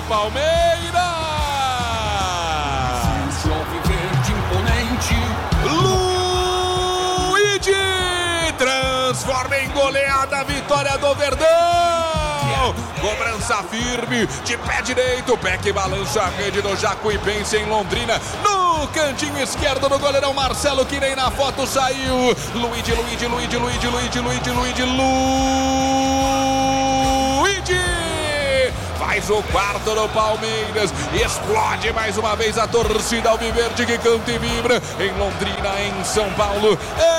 Palmeiras. Luigi transforma em goleada a vitória do Verdão. Cobrança firme, de pé direito, pé que balança a rede do Jacuipense em Londrina. No cantinho esquerdo do goleirão Marcelo, que nem na foto saiu. Luigi faz o quarto do Palmeiras. Explode mais uma vez a torcida alviverde que canta e vibra em Londrina, em São Paulo.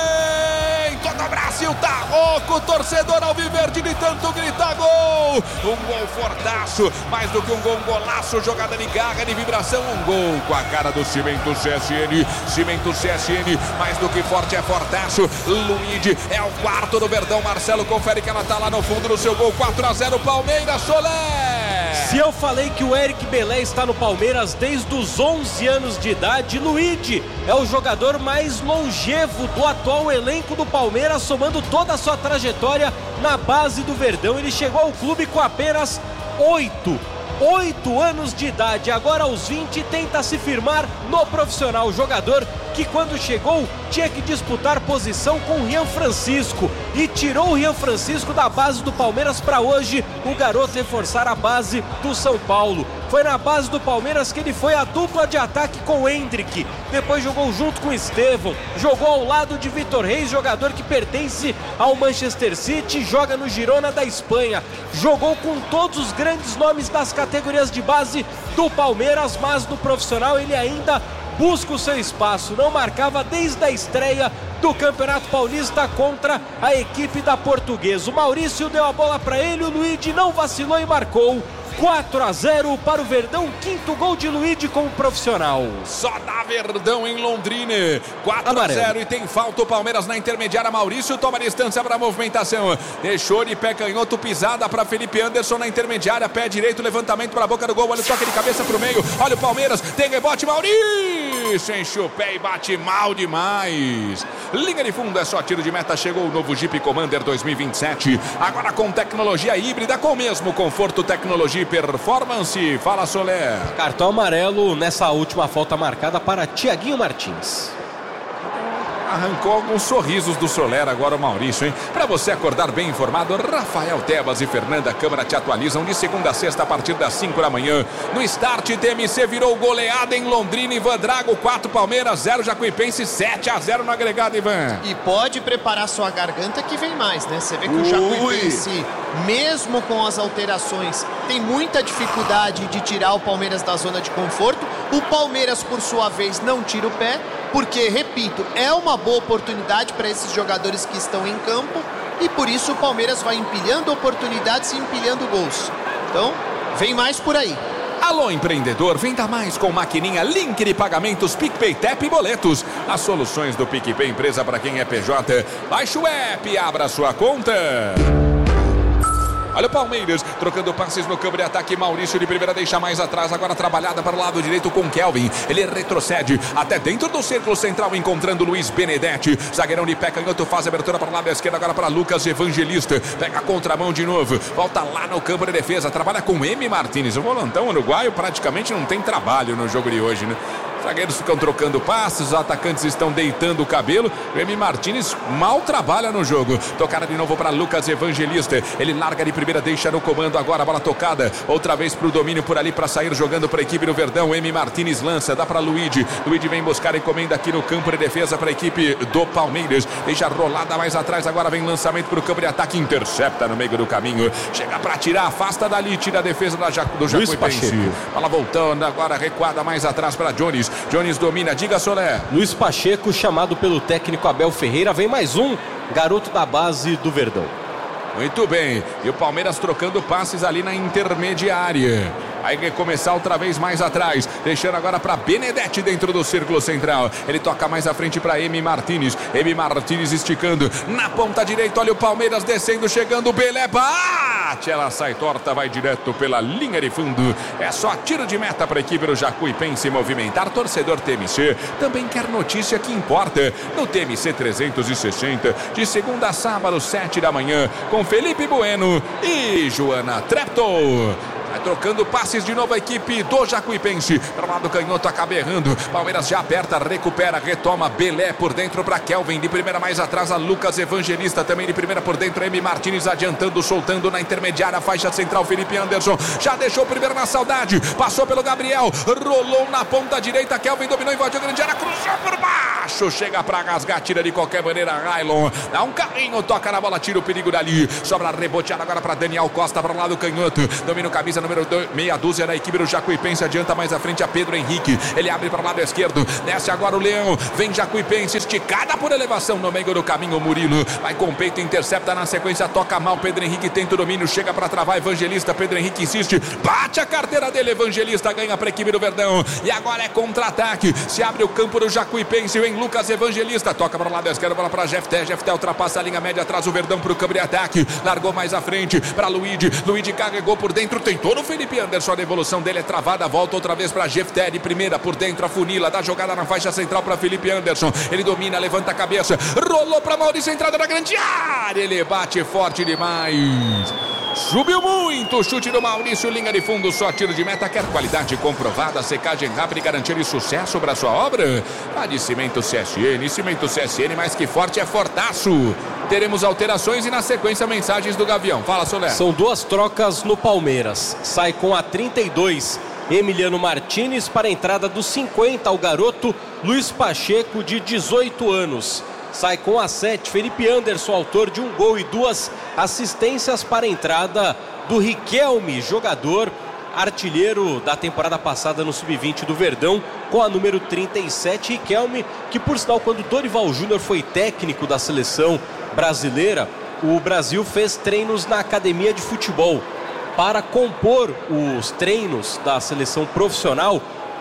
Em todo o Brasil tá rouco o torcedor alviverde de tanto gritar gol. Um gol fortaço, mais do que um gol, um golaço, jogada de garra, de vibração. Um gol com a cara do Cimento CSN. Cimento CSN, mais do que forte, é fortaço. Luigi é o quarto do Verdão. Marcelo confere que ela tá lá no fundo do seu gol. 4-0 Palmeiras. Solé. Se eu falei que o Eric Belé está no Palmeiras desde os 11 anos de idade, Luigi é o jogador mais longevo do atual elenco do Palmeiras, somando toda a sua trajetória na base do Verdão. Ele chegou ao clube com apenas 8 anos de idade, agora aos 20 tenta se firmar no profissional. Jogador que quando chegou tinha que disputar posição com o Rian Francisco e tirou o Rian Francisco da base do Palmeiras para hoje o garoto reforçar a base do São Paulo. Foi na base do Palmeiras que ele foi a dupla de ataque com o Hendrick, depois jogou junto com o Estevão, jogou ao lado de Vitor Reis, jogador que pertence ao Manchester City, joga no Girona da Espanha, jogou com todos os grandes nomes das categorias de base do Palmeiras, mas no profissional ele ainda busca o seu espaço, não marcava desde a estreia do Campeonato Paulista contra a equipe da Portuguesa. O Maurício deu a bola para ele, o Luigi não vacilou e marcou. 4-0 para o Verdão, quinto gol de Luigi como profissional. Só dá Verdão em Londrina. 4-0 e tem falta o Palmeiras na intermediária. Maurício toma distância para a movimentação. Deixou de pé canhoto, pisada para Felipe Anderson na intermediária. Pé direito, levantamento para a boca do gol. Olha o toque de cabeça para o meio. Olha o Palmeiras, tem rebote, Maurício enche o pé e bate mal demais. Linha de fundo, é só tiro de meta. Chegou o novo Jeep Commander 2027. Agora com tecnologia híbrida, com o mesmo conforto, tecnologia e performance. Fala, Soler. Cartão amarelo nessa última falta marcada para Thiaguinho Martins. Arrancou alguns sorrisos do Soler agora o Maurício, hein? Para você acordar bem informado, Rafael Tebas e Fernanda Câmara te atualizam de segunda a sexta a partir das 5 da manhã. No Start, TMC virou goleada em Londrina. Ivan Drago, 4 Palmeiras, 0 Jacuipense, 7-0 no agregado, Ivan. E pode preparar sua garganta que vem mais, né? Você vê que o Jacuipense, mesmo com as alterações, tem muita dificuldade de tirar o Palmeiras da zona de conforto. O Palmeiras, por sua vez, não tira o pé, porque, repito, é uma boa oportunidade para esses jogadores que estão em campo e por isso o Palmeiras vai empilhando oportunidades e empilhando gols. Então, vem mais por aí. Alô, empreendedor, venda mais com maquininha, link de pagamentos, PicPay, TEP e boletos. As soluções do PicPay, empresa para quem é PJ. Baixe o app e abra sua conta. Olha o Palmeiras, trocando passes no campo de ataque. Maurício de primeira deixa mais atrás, agora trabalhada para o lado direito com Kelvin. Ele retrocede até dentro do círculo central, encontrando Luiz Benedetti. Zagueirão de pé canhoto, faz a abertura para o lado esquerdo, agora para Lucas Evangelista. Pega a contramão de novo, volta lá no campo de defesa, trabalha com M. Martins. O volantão uruguaio praticamente não tem trabalho no jogo de hoje, né? Zagueiros ficam trocando passes, os atacantes estão deitando o cabelo. O M. Martins mal trabalha no jogo. Tocada de novo para Lucas Evangelista. Ele larga de primeira, deixa no comando. Agora a bola tocada. Outra vez para o domínio por ali para sair jogando para a equipe do Verdão. O M. Martins lança, dá para Luigi. Luigi vem buscar a encomenda aqui no campo de defesa para a equipe do Palmeiras. Deixa rolada mais atrás. Agora vem lançamento para o campo de ataque. Intercepta no meio do caminho. Chega para tirar, afasta dali, tira a defesa do Jacuipense. Bola voltando, agora recuada mais atrás para Jones. Jones domina, diga, Solé. Luiz Pacheco, chamado pelo técnico Abel Ferreira, vem mais um garoto da base do Verdão. Muito bem, e o Palmeiras trocando passes ali na intermediária. Aí vai começar outra vez mais atrás, deixando agora para Benedetti dentro do círculo central. Ele toca mais à frente para M. Martins. M. Martins esticando na ponta direita. Olha o Palmeiras descendo, chegando. Belé bate, ela sai torta, vai direto pela linha de fundo. É só tiro de meta para a equipe do Jacuipense movimentar. Torcedor TMC também quer notícia que importa. No TMC 360, de segunda a sábado, 7 da manhã, com Felipe Bueno e Joana Trepto. trocando passes de novo a equipe do Jacuipense. Para o lado canhoto, acaba errando. Palmeiras já aperta, recupera, retoma. Belé por dentro para Kelvin. De primeira mais atrás a Lucas Evangelista. Também de primeira por dentro M. Martins adiantando, soltando na intermediária. Faixa central Felipe Anderson. Já deixou o primeiro na saudade. Passou pelo Gabriel. Rolou na ponta direita. Kelvin dominou, invadiu a grande área. Cruzou por baixo. Chega para rasgar, tira de qualquer maneira. Railon dá um carrinho, toca na bola, tira o perigo dali. Sobra reboteada agora para Daniel Costa, para o lado canhoto. Domina o camisa número 2, meia dúzia da equipe do Jacuipense. Adianta mais à frente a Pedro Henrique. Ele abre para o lado esquerdo. Desce agora o Leão. Vem Jacuipense, esticada por elevação no meio do caminho. Murilo vai com peito, intercepta na sequência. Toca mal. Pedro Henrique tenta o domínio. Chega para travar Evangelista. Pedro Henrique insiste. Bate a carteira dele. Evangelista ganha para a equipe do Verdão. E agora é contra-ataque. Se abre o campo do Jacuipense. Vem Lucas Evangelista. Toca para o lado esquerdo. Bola para Jefté. Jefté ultrapassa a linha média. Atrás o Verdão para o campo de ataque. Largou mais à frente para Luigi. Luigi carregou por dentro. Tentou no Felipe Anderson. A devolução dele é travada. Volta outra vez para Jefté. De primeira por dentro. A funila. Dá jogada na faixa central para Felipe Anderson. Ele domina. Levanta a cabeça. Rolou para Maurício. Entrada na grande área. Ele bate forte demais. Subiu muito, chute do Maurício, linha de fundo, só tiro de meta. Quer qualidade comprovada, secagem rápida e garantia de sucesso para sua obra? A de Cimento CSN, Cimento CSN mais que forte é fortaço. Teremos alterações e na sequência mensagens do Gavião. Fala, Soler. São duas trocas no Palmeiras. Sai com a 32 Emiliano Martins para a entrada dos 50 ao garoto Luiz Pacheco, de 18 anos. Sai com a 7 Felipe Anderson, autor de um gol e 2 assistências, para a entrada do Riquelme, jogador artilheiro da temporada passada no Sub-20 do Verdão, com a número 37. Riquelme, que por sinal, quando Dorival Júnior foi técnico da seleção brasileira, o Brasil fez treinos na academia de futebol. Para compor os treinos da seleção profissional,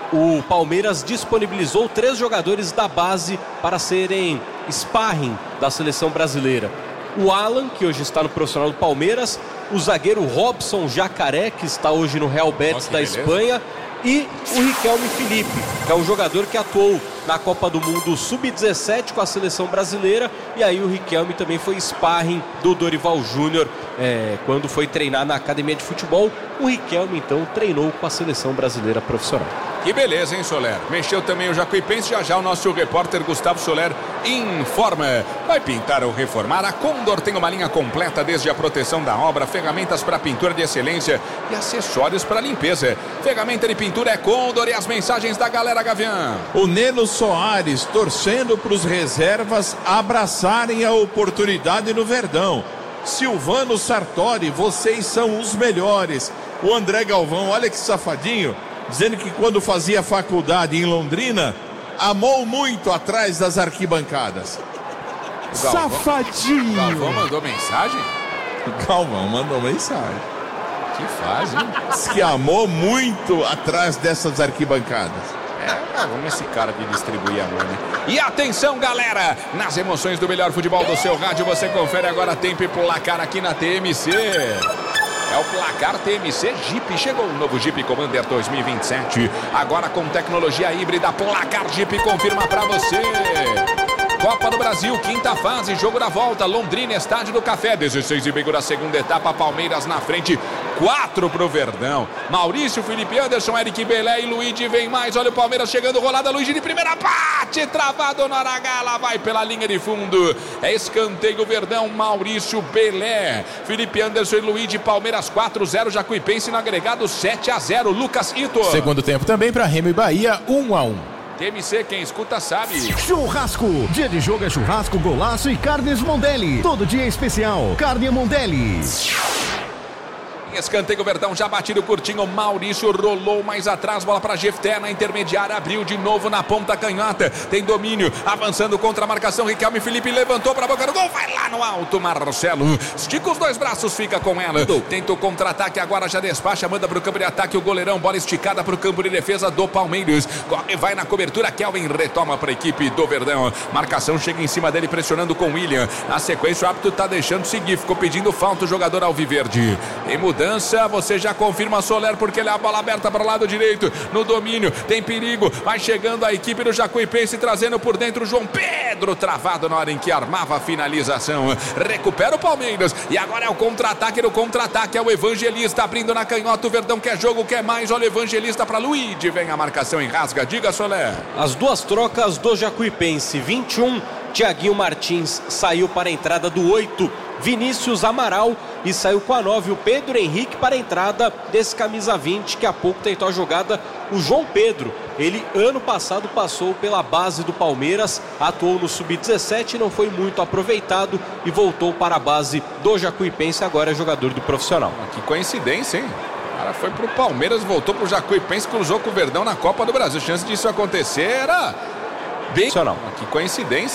o Palmeiras disponibilizou 3 jogadores da base para serem sparring da seleção brasileira. O Alan, que hoje está no profissional do Palmeiras, o zagueiro Robson Jacaré, que está hoje no Real Betis da Espanha, e o Riquelme Felipe, que é um jogador que atuou na Copa do Mundo Sub-17 com a seleção brasileira, e aí o Riquelme também foi sparring do Dorival Júnior quando foi treinar na academia de futebol. O Riquelme então treinou com a seleção brasileira profissional. Que beleza, hein, Soler? Mexeu também o Jacuipense. Já o nosso repórter Gustavo Soler informa. Vai pintar ou reformar? A Condor tem uma linha completa, desde a proteção da obra, ferramentas para pintura de excelência e acessórios para limpeza. Ferramenta de pintura é Condor. E as mensagens da galera, Gavião. O Neno Soares torcendo para os reservas abraçarem a oportunidade no Verdão. Silvano Sartori, vocês são os melhores. O André Galvão, olha que safadinho, dizendo que quando fazia faculdade em Londrina, amou muito atrás das arquibancadas. Safadinho! Galvão mandou mensagem? Galvão mandou mensagem. Que faz, hein? Diz que amou muito atrás dessas arquibancadas. Vamos esse cara de distribuir amor, né? E atenção, galera! Nas emoções do melhor futebol do seu rádio, você confere agora tempo e placar aqui na TMC. É o placar TMC Jeep. Chegou o novo Jeep Commander 2027. Agora com tecnologia híbrida. Placar Jeep confirma pra você. Copa do Brasil, quinta fase, jogo da volta, Londrina, Estádio do Café, 16h30 da segunda etapa, Palmeiras na frente, 4 pro Verdão. Maurício, Felipe Anderson, Eric Belé e Luigi vem mais, olha o Palmeiras chegando, rolada, Luigi de primeira, bate, travado na Aragala, vai pela linha de fundo, é escanteio Verdão, Maurício, Belé, Felipe Anderson e Luigi, Palmeiras 4-0, Jacuipense no agregado 7-0, Lucas Ito. Segundo tempo também para Remo e Bahia, 1-1. TMC, quem escuta sabe. Churrasco. Dia de jogo é churrasco, golaço e carnes Mondelli. Todo dia é especial. Carne Mondelli. Escanteio Verdão, já batido curtinho, Maurício rolou mais atrás, bola para Jefté na intermediária, abriu de novo na ponta canhota, tem domínio, avançando contra a marcação, Riquelme Felipe levantou para a boca do gol, vai lá no alto, Marcelo, estica os 2 braços, fica com ela, tenta o contra-ataque, agora já despacha, manda para o campo de ataque, o goleirão, bola esticada para o campo de defesa do Palmeiras, corre, vai na cobertura, Kelvin retoma para a equipe do Verdão, marcação chega em cima dele, pressionando com o William, na sequência o árbitro está deixando seguir, ficou pedindo falta o jogador alviverde, em mudança mudança, você já confirma Soler, porque ele é a bola aberta para o lado direito, no domínio, tem perigo, vai chegando a equipe do Jacuipense, trazendo por dentro o João Pedro, travado na hora em que armava a finalização, recupera o Palmeiras, e agora é o contra-ataque do contra-ataque, é o Evangelista abrindo na canhota, o Verdão quer jogo, quer mais, olha o Evangelista para Luigi, vem a marcação em rasga, diga Soler. As duas trocas do Jacuipense, 21, Thiaguinho Martins saiu para a entrada do 8, Vinícius Amaral, e saiu com a 9 o Pedro Henrique para a entrada desse camisa 20 que há pouco tentou a jogada, o João Pedro. Ele ano passado passou pela base do Palmeiras, atuou no Sub-17, não foi muito aproveitado e voltou para a base do Jacuipense, agora é jogador do profissional. Que coincidência, hein? O cara foi pro Palmeiras, voltou pro Jacuipense, cruzou com o Verdão na Copa do Brasil. A chance disso acontecer era bem... Profissional. Que coincidência.